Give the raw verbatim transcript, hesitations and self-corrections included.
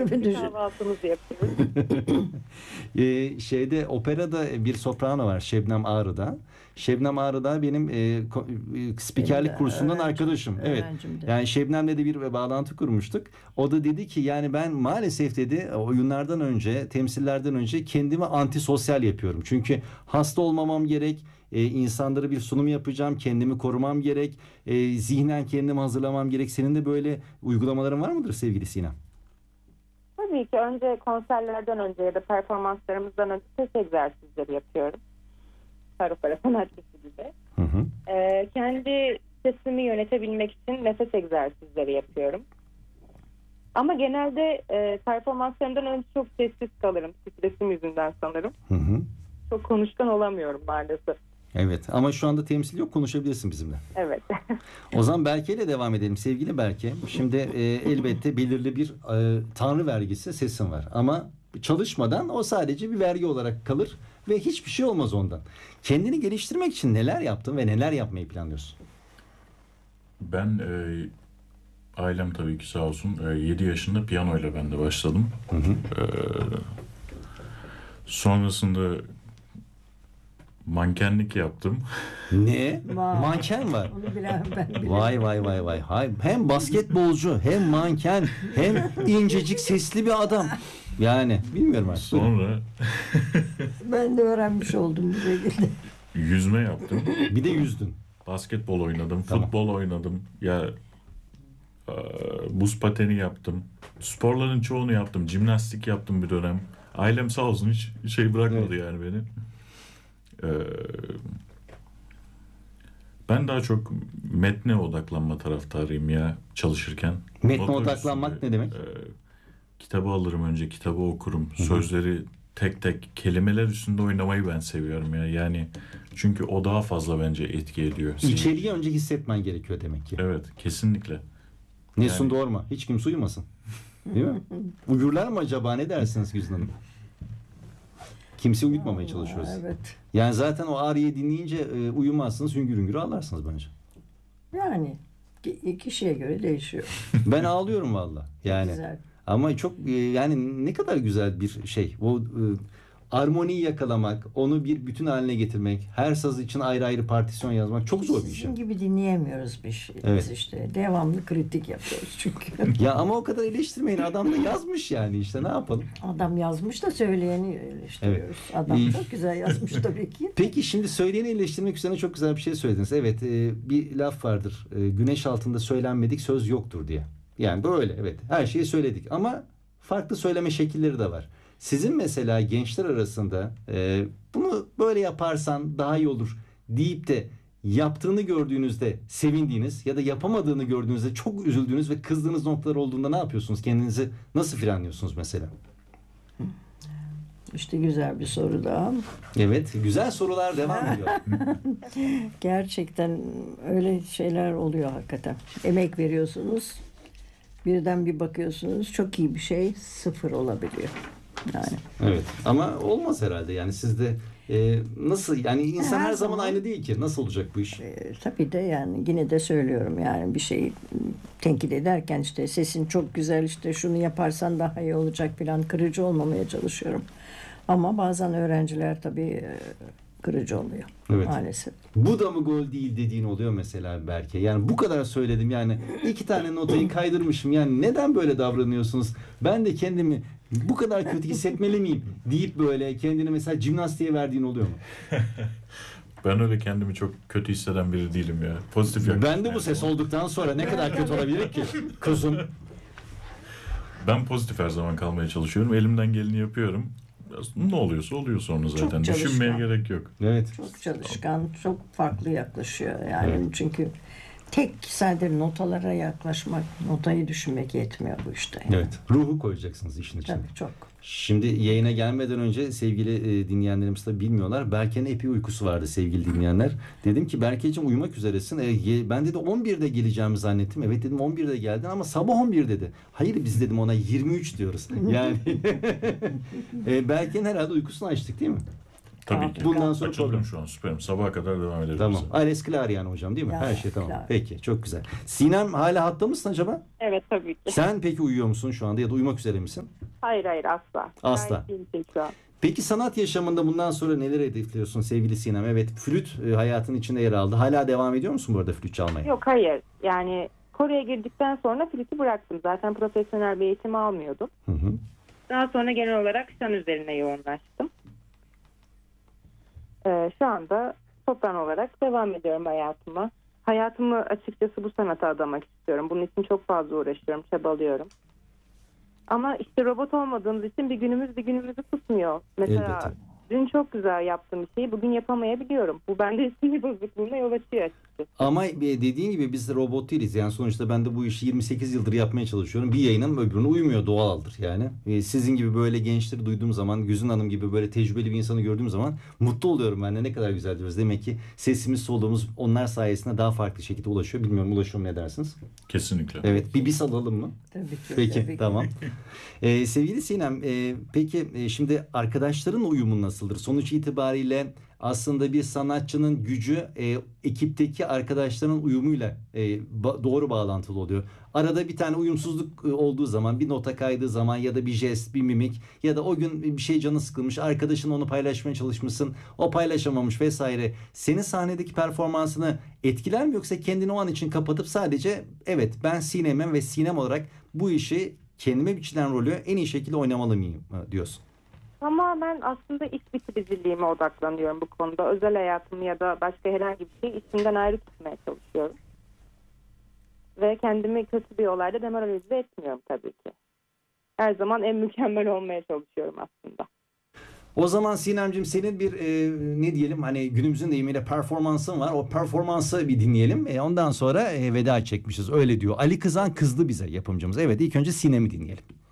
Öyle düşün. Kahvaltımızı yapıyoruz. Ee, şeyde operada bir soprano var Şebnem Ağrı'da. Şebnem Ağrı'da benim e, ko- e, spikerlik Benim de kursundan öğrencim, arkadaşım. Evet. öğrencimdi. Yani Şebnem'le de bir bağlantı kurmuştuk. O da dedi ki yani ben maalesef dedi oyunlardan önce, temsillerden önce kendimi antisosyal yapıyorum. Çünkü hasta olmamam gerek. E, insanlara bir sunum yapacağım. Kendimi korumam gerek. E, zihnen kendimi hazırlamam gerek. Senin de böyle uygulamaların var mıdır sevgili Sinem? Tabii ki önce konserlerden önce ya da performanslarımızdan önce ses egzersizleri yapıyorum. Para sanatçısı gibi. Hı hı. Ee, kendi sesimi yönetebilmek için nefes egzersizleri yapıyorum. Ama genelde e, performanslarımdan önce çok sessiz kalırım. Stresim yüzünden sanırım. Hı hı. Çok konuşkan olamıyorum maalesef. Evet ama şu anda temsil yok, konuşabilirsin bizimle. Evet. O zaman Berke ile devam edelim sevgili Berke. Şimdi e, elbette belirli bir e, tanrı vergisi sesin var ama çalışmadan o sadece bir vergi olarak kalır ve hiçbir şey olmaz ondan. Kendini geliştirmek için neler yaptın ve neler yapmayı planlıyorsun? Ben e, ailem tabii ki sağ olsun e, yedi yaşında piyanoyla ben de başladım. Hı hı. E, sonrasında mankenlik yaptım. Ne? Vay. Manken var. Onu bilen ben bilirim. Vay vay vay vay. Hay- Hem basketbolcu hem manken hem incecik sesli bir adam. Yani bilmiyorum artık. Sonra Ben de öğrenmiş oldum bu şekilde. yüzme yaptım. Bir de yüzdün. Basketbol oynadım, Tamam. futbol oynadım. Ya e, buz pateni yaptım. Sporların çoğunu yaptım. Jimnastik yaptım bir dönem. Ailem sağ olsun hiç şey bırakmadı Evet. yani beni. E, ben daha çok metne odaklanma taraftarıyım ya çalışırken. Metne Motor odaklanmak üstünde, ne demek? e, kitabı alırım önce, kitabı okurum. Sözleri tek tek, kelimeler üstünde oynamayı ben seviyorum ya. Yani çünkü o daha fazla bence etki ediyor. İçeriği önce hissetmen gerekiyor demek ki. Evet, kesinlikle. Nesun Yani- doğurma. Hiç kimse uyumasın. Değil mi? Uyurlar mı acaba? Ne dersiniz Güzin Hanım? Kimse uyutmamaya çalışıyoruz. Evet. Yani zaten o ariyeyi dinleyince e, uyumazsınız. Hüngür hüngür ağlarsınız bence. Yani ki- kişiye göre değişiyor. Ben ağlıyorum valla. Yani. Güzel. Ama çok e, yani ne kadar güzel bir şey. O e, armoniyi yakalamak, onu bir bütün haline getirmek, her saz için ayrı ayrı partisyon yazmak çok zor bir iş. Sizin gibi dinleyemiyoruz bir şey. Evet. Biz işte devamlı kritik yapıyoruz çünkü. Ya ama o kadar eleştirmeyin. Adam da yazmış yani işte ne yapalım. Adam yazmış da söyleyeni eleştiriyoruz. Adam İyi. çok güzel yazmış tabii ki. Peki şimdi söyleyeni eleştirmek üzerine çok güzel bir şey söylediniz. Evet e, bir laf vardır. E, güneş altında söylenmedik söz yoktur diye. Yani böyle evet her şeyi söyledik ama farklı söyleme şekilleri de var. Sizin mesela gençler arasında e, bunu böyle yaparsan daha iyi olur deyip de yaptığını gördüğünüzde sevindiğiniz ya da yapamadığını gördüğünüzde çok üzüldüğünüz ve kızdığınız noktalar olduğunda ne yapıyorsunuz? Kendinizi nasıl frenliyorsunuz mesela? İşte güzel bir soru daha. Evet güzel sorular devam ediyor. Gerçekten öyle şeyler oluyor hakikaten. Emek veriyorsunuz. Birden bir bakıyorsunuz çok iyi bir şey sıfır olabiliyor. Yani Evet ama olmaz herhalde yani sizde e, nasıl yani insan her, Her zaman, zaman- aynı değil ki nasıl olacak bu iş? e, tabii de yani yine de söylüyorum yani bir şeyi tenkit ederken işte sesin çok güzel işte şunu yaparsan daha iyi olacak falan kırıcı olmamaya çalışıyorum. Ama bazen öğrenciler tabii e, kırıcı oluyor Evet. maalesef. Bu da mı gol değil dediğin oluyor mesela Berke. Yani bu kadar söyledim yani iki tane notayı kaydırmışım yani neden böyle davranıyorsunuz? Ben de kendimi bu kadar kötü hissetmeli miyim deyip böyle kendini mesela jimnastiğe verdiğin oluyor mu? Ben öyle kendimi çok kötü hisseden biri değilim ya. Pozitif Ben yaklaşım de bu yani. ses olduktan sonra ne kadar kötü olabilir ki? Kuzum. Ben pozitif her zaman kalmaya çalışıyorum. Elimden geleni yapıyorum. Ne oluyorsa oluyor sonra zaten. çalışkan. Düşünmeye gerek yok. Evet. Çok çalışkan, çok farklı yaklaşıyor yani çünkü tek sadece notalara yaklaşmak, notayı düşünmek yetmiyor bu işte. Yani. Evet. Ruhu koyacaksınız işin içine. Tabii çok. Şimdi yayına gelmeden önce sevgili e, dinleyenlerimiz de bilmiyorlar. Berke'nin epey uykusu vardı sevgili dinleyenler. Dedim ki Berke'ciğim uyumak üzeresin. E, ye- ben dedi on birde geleceğimi zannettim. Evet dedim on birde geldin ama sabah on bir dedi. Hayır biz dedim ona yirmi üç diyoruz. Yani e, Berke'nin herhalde uykusunu açtık değil mi? Tabii Afrika. ki. Bundan sonra Açıldım program. şu an, süperim. Sabaha kadar devam edebiliriz. Tamam. Ales Clarion hocam değil mi? Ya, Her şey tamam. Clarion. Peki çok güzel. Sinem hala hatta mısın acaba? Evet tabii ki. Sen peki uyuyor musun şu anda ya da uyumak üzere misin? Hayır hayır asla. Asla. Gayet iyiyim şu an. Peki sanat yaşamında bundan sonra neler hedefliyorsun sevgili Sinem? Evet, flüt e, hayatın içinde yer aldı. Hala devam ediyor musun bu arada flüt çalmaya? Yok hayır. Yani Kore'ye girdikten sonra flütü bıraktım. Zaten profesyonel bir eğitim almıyordum. Hı hı. Daha sonra genel olarak şan üzerine yoğunlaştım. Ee, şu anda sopran olarak devam ediyorum hayatıma. Hayatımı açıkçası bu sanata adamak istiyorum. Bunun için çok fazla uğraşıyorum, çabalıyorum. Ama işte robot olmadığımız için bir günümüz bir günümüzü tutmuyor. Mesela Elbette. dün çok güzel yaptığım bir şeyi bugün yapamayabiliyorum. Bu bende sinir bozukluğuna yol açıyor açıkçası. Ama e, dediğin gibi biz de robot değiliz. Yani sonuçta ben de bu işi yirmi sekiz yıldır yapmaya çalışıyorum. Bir yayının öbürüne uymuyor, doğaldır yani. E, sizin gibi böyle gençleri duyduğum zaman, Güzin Hanım gibi böyle tecrübeli bir insanı gördüğüm zaman mutlu oluyorum ben de. Ne kadar güzel diyoruz. Demek ki sesimiz, soluğumuz onlar sayesinde daha farklı şekilde ulaşıyor. Bilmiyorum, ulaşıyor mu, ne dersiniz? Kesinlikle. Evet, bir bis alalım mı? Tabii ki. Peki, tabii ki. tamam. Ee, sevgili Sinem, e, peki e, şimdi arkadaşların uyumu nasıldır? Sonuç itibariyle aslında bir sanatçının gücü e, ekipteki arkadaşların uyumuyla e, ba- doğru bağlantılı oluyor. Arada bir tane uyumsuzluk e, olduğu zaman, bir nota kaydığı zaman ya da bir jest, bir mimik ya da o gün bir şey canı sıkılmış, arkadaşın onu paylaşmaya çalışmışsın, o paylaşamamış vesaire. Senin sahnedeki performansını etkiler mi, yoksa kendini o an için kapatıp sadece evet ben Sinem'im ve Sinem olarak bu işi kendime biçilen rolü en iyi şekilde oynamalı mıyım diyorsun? Tamamen aslında iş bitiriciliğime odaklanıyorum bu konuda. Özel hayatımı ya da başka herhangi bir şey işimden ayrı tutmaya çalışıyorum. Ve kendimi kötü bir olayda demoralize etmiyorum tabii ki. Her zaman en mükemmel olmaya çalışıyorum aslında. O zaman Sinem'cim senin bir e, ne diyelim, hani günümüzün deyimiyle performansın var. O performansı bir dinleyelim. E, ondan sonra e, veda çekmişiz. Öyle diyor. Ali Kızan kızdı bize, yapımcımız. Evet, ilk önce Sinem'i dinleyelim.